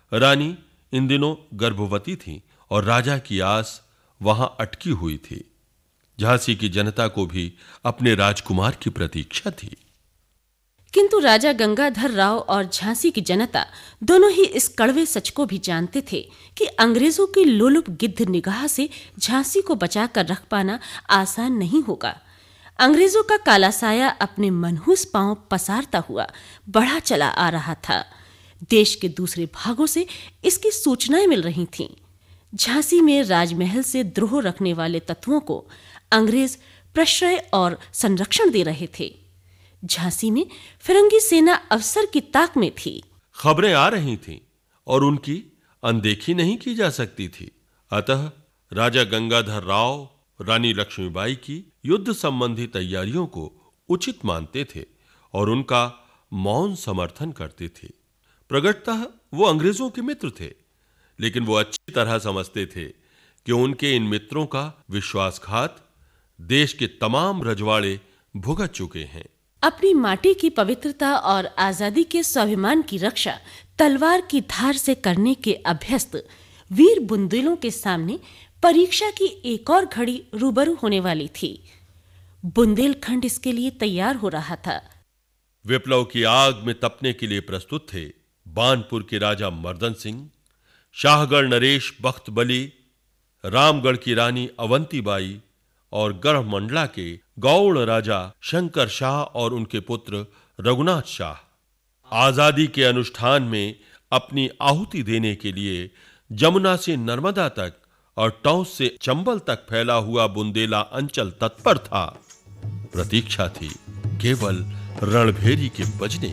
रानी इन दिनों गर्भवती थी और राजा की आस वहां अटकी हुई थी। झांसी की जनता को भी अपने राजकुमार की प्रतीक्षा थी। किंतु राजा गंगाधर राव और झांसी की जनता दोनों ही इस कड़वे सच को भी जानते थे कि अंग्रेजों की लोलुप गिद्ध निगाह से झांसी को बचाकर रख पाना आसान नहीं होगा। अंग्रेजों का काला साया अपने मनहूस पांव पसारता हुआ बढ़ा चला आ रहा था। देश के दूसरे भागों से इसकी सूचनाएं मिल रही थीं। झांसी में राजमहल से द्रोह रखने वाले तत्वों को अंग्रेज प्रश्रय और संरक्षण दे रहे थे। झांसी में फिरंगी सेना अफसर की ताक में थी। खबरें आ रही थीं और उनकी अनदेखी नहीं की जा सकती थी। अतः राजा गंगाधर राव रानी लक्ष्मीबाई की युद्ध संबंधी तैयारियों को उचित मानते थे और उनका मौन समर्थन करते थे। प्रगटतः वो अंग्रेजों के मित्र थे, लेकिन वो अच्छी तरह समझते थे कि उनके इन मित्रों का विश्वासघात देश के तमाम रजवाड़े भुगत चुके हैं। अपनी माटी की पवित्रता और आजादी के स्वाभिमान की रक्षा तलवार की धार से करने के अभ्यस्त वीर बुंदेलों के सामने परीक्षा की एक और घड़ी रूबरू होने वाली थी। बुंदेलखंड इसके लिए तैयार हो रहा था। विप्लव की आग में तपने के लिए प्रस्तुत थे बानपुर के राजा मर्दन सिंह, शाहगढ़ नरेश बख्त बली, रामगढ़ की रानी अवंतीबाई और गढ़मंडला के गौड़ राजा शंकर शाह और उनके पुत्र रघुनाथ शाह। आजादी के अनुष्ठान में अपनी आहुति देने के लिए जमुना से नर्मदा तक और टौंस से चंबल तक फैला हुआ बुंदेला अंचल तत्पर था। प्रतीक्षा थी केवल रणभेरी के बजने